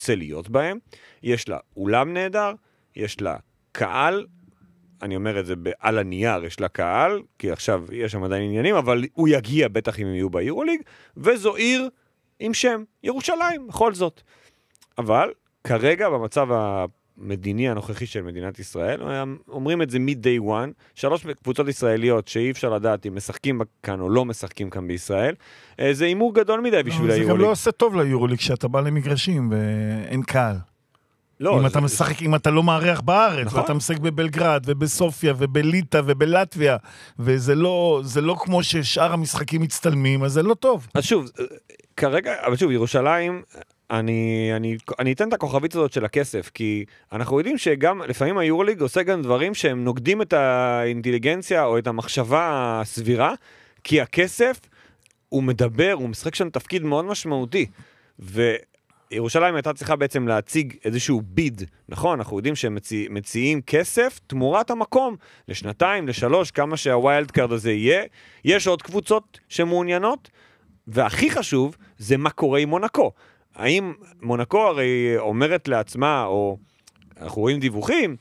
רוצה להיות בהם, יש לה אולם נהדר, יש לה קהל, אני אומר את זה על הנייר, יש לה קהל, כי עכשיו יש שם עדיין עניינים, אבל הוא יגיע בטח אם הם יהיו ביורוליג, וזו עיר עם שם, ירושלים, בכל זאת. אבל כרגע במצב המדיני הנוכחי של מדינת ישראל, אומרים את זה מ-day one, 3 קבוצות ישראליות שאי אפשר לדעת אם משחקים כאן או לא משחקים כאן בישראל, זה אימור גדול מדי בשביל היורוליג. זה גם לא עושה טוב ליורוליג כשאתה בא למגרשים ואין קהל. לא, אם אתה משחק, אם אתה לא מערך בארץ, נכון. ואתה משחק בבלגרד ובסופיה ובליטא ובלטביה, וזה לא כמו ששאר המשחקים מצטלמים, אז זה לא טוב. אז שוב, כרגע, אבל שוב, ירושלים, אני אתן את הכוכבית הזאת של הכסף, כי אנחנו יודעים שגם לפעמים היורוליג עושה גם דברים שהם נוגדים את האינטליגנציה או את המחשבה הסבירה, כי הכסף הוא מדבר, הוא משחק שם תפקיד מאוד משמעותי, ירושלים הייתה צריכה בעצם להציג איזשהו ביד, נכון? אנחנו יודעים שהם מציעים כסף תמורת המקום, לשנתיים, לשלוש, כמה שהווילד קארד הזה יהיה. יש עוד קבוצות שמעוניינות, והכי חשוב זה מה קורה עם מונקו. האם מונקו הרי אומרת לעצמה, או אנחנו רואים דיווחים,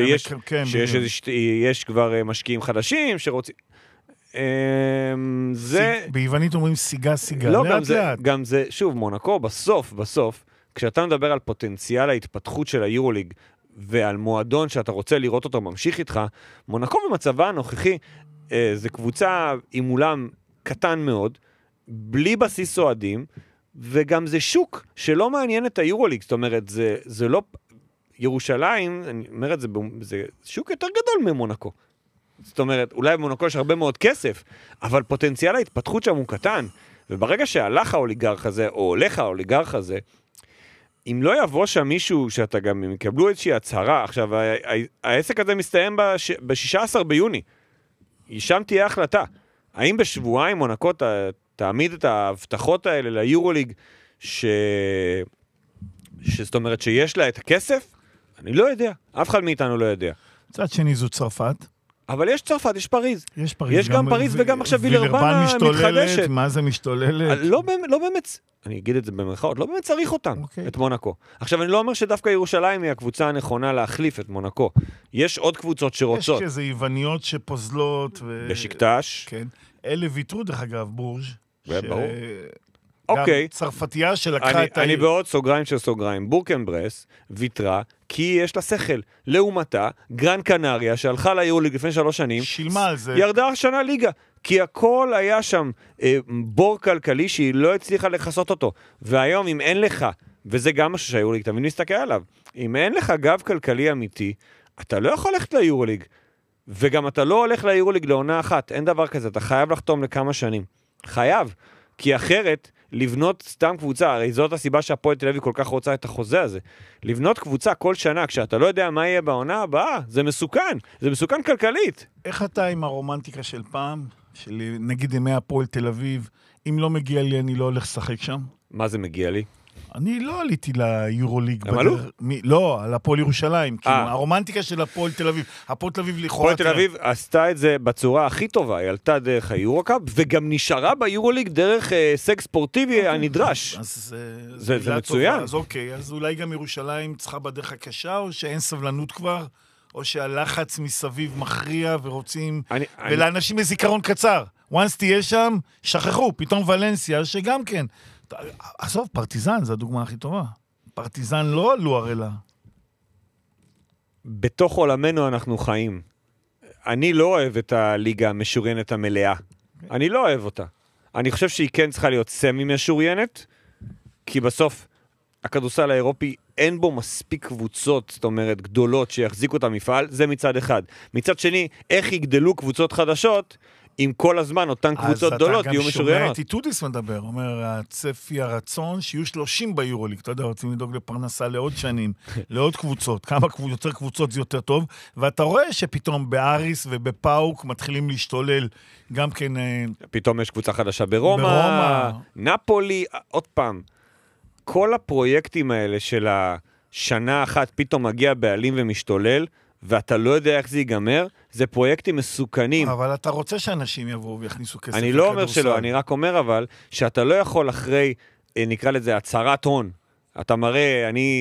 שיש כבר משקיעים חדשים שרוצים... ביוונית אומרים סיגה, לא, גם זה, שוב, מונקו, בסוף, כשאתה מדבר על פוטנציאל ההתפתחות של היורוליג, ועל מועדון שאתה רוצה לראות אותו ממשיך איתך, מונקו במצבה הנוכחי, זה קבוצה עם אולם קטן מאוד, בלי בסיס אוהדים, וגם זה שוק שלא מעניין את היורוליג, זאת אומרת, זה לא, ירושלים, אני אומר את זה, זה שוק יותר גדול ממונקו. זאת אומרת, אולי במונקו יש הרבה מאוד כסף, אבל פוטנציאל ההתפתחות שם הוא קטן, וברגע שהלך האוליגרך הזה, או הולך האוליגרך הזה, אם לא יבוא שם מישהו שאתה גם יקבלו איזושהי הצהרה, עכשיו, העסק הזה מסתיים ב-16 ביוני, שם תהיה החלטה. האם בשבועיים מונקו תעמיד את ההבטחות האלה ליורוליג, זאת אומרת שיש לה את הכסף? אני לא יודע, אף אחד מאיתנו לא יודע. צד שני זו צרפת. אבל יש צרפת, יש פריז. יש גם פריז וגם עכשיו וילרבן מתחדשת. מה זה משתוללת? לא באמת, אני אגיד את זה במרכאות, לא באמת צריך אותם, את מונקו. עכשיו, אני לא אומר שדווקא ירושלים היא הקבוצה הנכונה להחליף את מונקו. יש עוד קבוצות שרוצות. יש כזה יווניות שפוזלות. בשקטש. כן. אלה ויתרו, דרך אגב, בורג'. ברור. גם צרפתייה שלקחה את אני בעוד סוגריים של סוגריים. בורקנברס ויתרה, כי יש לה שכל. לעומתה, גרן קנריה, שהלכה ליורוליג לפני 3 שנים, שילמה על זה. ירדה השנה ליגה. כי הכל היה שם בור כלכלי שהיא לא הצליחה לחסות אותו. והיום, אם אין לך, וזה גם משהו שהיורוליג תמיד נסתכל עליו, אם אין לך גב כלכלי אמיתי, אתה לא יכול ללכת ליורוליג. וגם אתה לא הולך ליורוליג לעונה אחת. אין דבר כזה, אתה חייב לחתום לכמה שנים. חייב. כי אחרת, לבנות סתם קבוצה, הרי זאת הסיבה שהפועל תל אביב כל כך רוצה את החוזה הזה. לבנות קבוצה כל שנה, כשאתה לא יודע מה יהיה בעונה הבאה, זה מסוכן. זה מסוכן כלכלית. איך אתה עם הרומנטיקה של פעם, של נגיד ימי הפועל תל אביב, אם לא מגיע לי, אני לא הולך לשחק שם? מה זה מגיע לי? אני לא עליתי ליורוליג. הם עלו? לא, על הפועל ירושלים. הרומנטיקה של הפועל תל אביב. הפועל תל אביב לכאורה... הפועל תל אביב עשתה את זה בצורה הכי טובה. היא עלתה דרך היורוקאפ, וגם נשארה ביורוליג דרך הישג ספורטיבי הנדרש. זה מצוין. אז אוקיי, אז אולי גם ירושלים צריכה בדרך הקשה, או שאין סבלנות כבר, או שהלחץ מסביב מכריע ורוצים... ולאנשים בזיכרון קצר. once תהיה שם, שכחו, פתאום ולנסיה, שגם כן... עזוב, פרטיזן, זו הדוגמה הכי טובה. פרטיזן לא עלו הרלה. בתוך עולמנו אנחנו חיים. אני לא אוהב את הליגה המשוריינת המלאה. אני לא אוהב אותה. אני חושב שהיא כן צריכה להיות סמי משוריינת, כי בסוף הכדורסל האירופי אין בו מספיק קבוצות, זאת אומרת, גדולות שיחזיקו את המפעל, זה מצד אחד. מצד שני, איך יגדלו קבוצות חדשות, אם כל הזמן אותן קבוצות גדולות יהיו משוריינות. אז אתה גם שומע את איטודיס מדבר, אומר, הצפי הרצון שיהיו 30 ביורוליג, אתה יודע, רוצים לדאוג לפרנסה לעוד שנים, לעוד קבוצות, כמה יותר קבוצות זה יותר טוב, ואתה רואה שפתאום באריס ובפאוק מתחילים להשתולל, גם כן... פתאום יש קבוצה חדשה ברומא, נפולי, עוד פעם, כל הפרויקטים האלה של השנה אחת פתאום מגיע בעלים ומשתולל, ואתה לא יודע איך זה ייגמר, זה פרויקטים מסוכנים. אבל אתה רוצה שאנשים יבואו ויכניסו כסף. אני לא אומר שלא, אני רק אומר אבל, שאתה לא יכול אחרי, נקרא לזה, הצהרת הון. אתה מראה, אני